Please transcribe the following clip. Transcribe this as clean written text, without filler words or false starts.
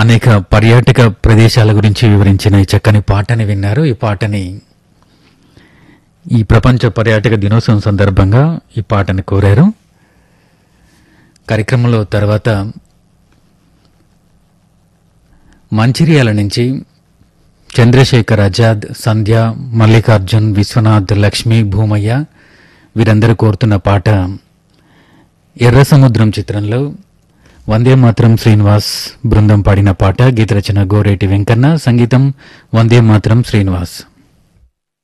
అనేక పర్యాటక ప్రదేశాల గురించి వివరించిన ఈ చక్కని పాటని విన్నారు. ఈ పాటని ఈ ప్రపంచ పర్యాటక దినోత్సవం సందర్భంగా ఈ పాటని కోరారు. కార్యక్రమంలో తర్వాత మంచిర్యాల నుంచి చంద్రశేఖర్ ఆజాద్, సంధ్య, మల్లికార్జున్, విశ్వనాథ్, లక్ష్మి, భూమయ్య వీరందరూ కోరుతున్న పాట ఎర్ర సముద్రం చిత్రంలో వందే మాత్రం శ్రీనివాస్ బృందం పాడిన పాట. గీత రచన గోరేటి వెంకన్న, సంగీతం వందే మాత్రం శ్రీనివాస్.